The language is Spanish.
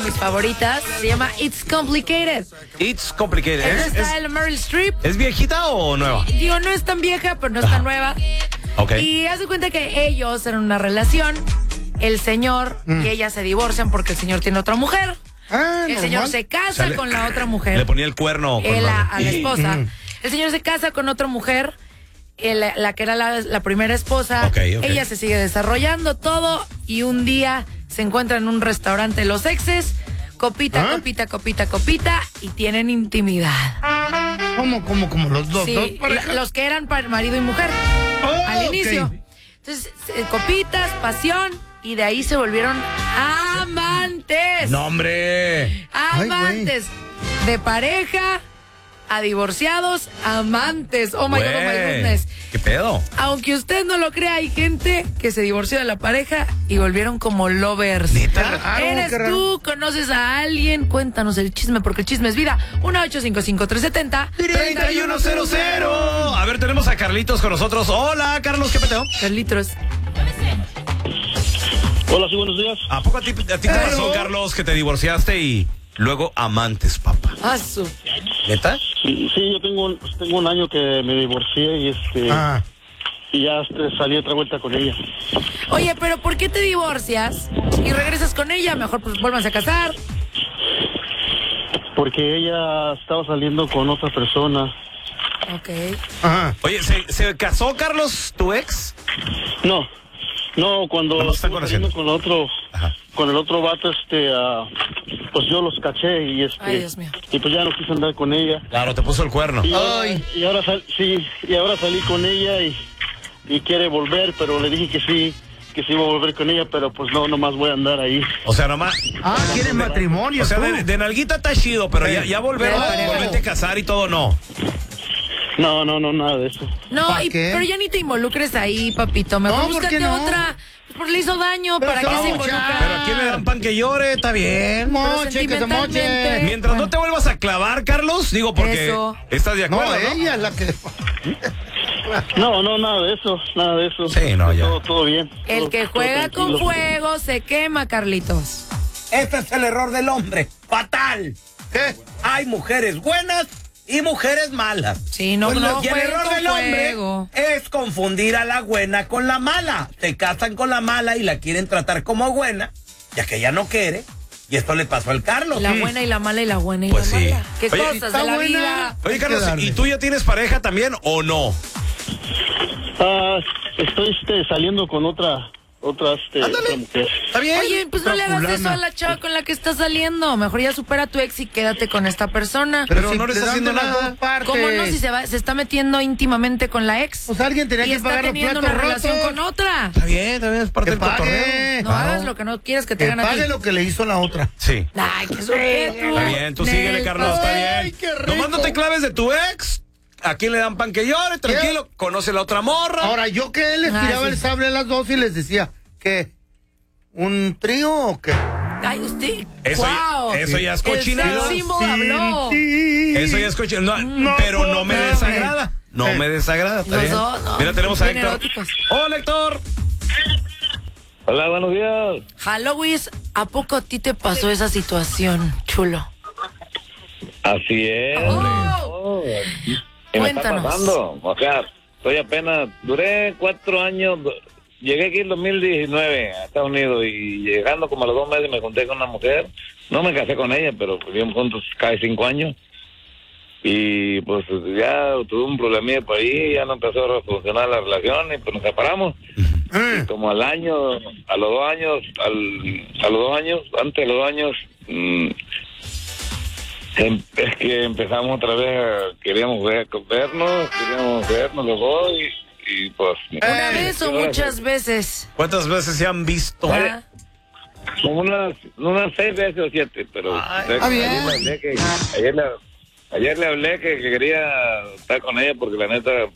mis favoritas. Se llama It's Complicated. It's Complicated. Está el Meryl Streep. ¿Es viejita o nueva? Digo, no es tan vieja, pero no es tan nueva. Ok. Y haz de cuenta que ellos eran una relación. El señor y ella se divorcian porque el señor tiene otra mujer. El señor se casa con la otra mujer. Le ponía el cuerno. Él a la esposa. El señor se casa con otra mujer. La que era la primera esposa. Okay. Ella se sigue desarrollando todo. Y un día se encuentran en un restaurante los exes. Copita, copita. Y tienen intimidad. ¿Cómo? ¿Los dos? Sí, los que eran marido y mujer. Al inicio. Entonces, copitas, pasión. Y de ahí se volvieron amantes. ¡No, hombre! Amantes. De pareja a divorciados, amantes. Oh my God, oh my goodness. ¿Qué pedo? Aunque usted no lo crea, hay gente que se divorció de la pareja y volvieron como lovers. ¿Neta? ¿Eres tú? ¿Conoces a alguien? Cuéntanos el chisme, porque el chisme es vida. 1-855-370-3100. A ver, tenemos a Carlitos con nosotros. Hola, Carlos, ¿qué peteo? Carlitos. Hola, sí, buenos días. ¿A poco a ti te pasó, Carlos, que te divorciaste y luego amantes, papá? ¿Neta? Sí, yo tengo un año que me divorcié y y ya salí otra vuelta con ella. Oye, pero ¿por qué te divorcias y regresas con ella? Mejor pues vuélvanse a casar. Porque ella estaba saliendo con otra persona. Ok. Oye, ¿se casó, Carlos, tu ex? No, cuando están conociendo con el otro vato, pues yo los caché y Ay, Dios mío. y pues ya no quise andar con ella. Claro, te puso el cuerno. Y ahora salí con ella y quiere volver, pero le dije que sí iba a volver con ella, pero pues no, nomás voy a andar ahí. O sea, nomás. ¿quieren matrimonio? O sea, de nalguita está chido, pero ya volverte a casar y todo, no. No, nada de eso. No, pero ya ni te involucres ahí, papito. Mejor búscate otra. Pues le hizo daño, ¿para qué se involucra? Pero aquí le dan pan que llore, está bien. Moche, que se moche. Mientras no te vuelvas a clavar, Carlos, digo, porque estás de acuerdo, ¿no? Ella es la que... No, nada de eso. Sí, no, ya. Todo bien. El que juega con fuego se quema, Carlitos. Este es el error del hombre. ¡Fatal! ¿Qué? Hay mujeres buenas y mujeres malas. Sí, no y el jueguen error con del hombre fuego. es confundir a la buena con la mala. Se casan con la mala y la quieren tratar como buena, ya que ella no quiere. Y esto le pasó al Carlos. La buena y la mala y la buena y Pues la sí. mala. ¿Qué Oye, cosas de la vida? Oye, Carlos, ¿y tú ya tienes pareja también o no? Estoy saliendo con otra mujer. ¿Está bien? Oye, pues no le hagas eso a la chava con la que estás saliendo. Mejor ya supera a tu ex y quédate con esta persona. Pero no le estás haciendo nada. ¿Cómo no? Si se está metiendo íntimamente con la ex. Pues alguien tenía que pagar los y está teniendo platos una relación rotos. con otra. Está bien, es parte del cotorreo. No hagas lo que no quieres que te hagan a ti. pague lo que le hizo la otra. Sí. Ay, qué sujeto. Está bien, tú síguele, Carlos, está Ay, bien. qué rico. Nomás no te claves de tu ex. ¿A quién le dan pan que llore? Tranquilo, conoce la otra morra. Ahora, yo que les tiraba el sable a las dos y les decía, ¿qué? ¿Un trío o qué? Ay, usted. Eso, Wow. eso ya es cochinado. El símbolo habló. Eso ya es cochinado. No, pero no me desagrada. No me desagrada. Está bien. No, Mira, tenemos a bien Héctor. eróticos. Hola, Héctor. Hola, buenos días. Halloween, ¿a poco a ti te pasó esa situación, chulo? Así es. Oh. ¿Qué me está Cuéntanos. pasando? O sea, duré 4 años, llegué aquí en 2019 a Estados Unidos y llegando como a los 2 meses me junté con una mujer. No me casé con ella, pero vivimos juntos casi 5 años. Y pues ya tuve un problemilla por ahí, ya no empezó a funcionar la relación y pues nos separamos. Y como al año, a los 2 años, antes de los 2 años, es que empezamos otra vez, queríamos vernos los dos y pues... ¿Una vez o muchas veces? ¿Cuántas veces se han visto? Ah. Como unas 6 veces o 7, pero ayer le hablé que quería estar con ella porque la neta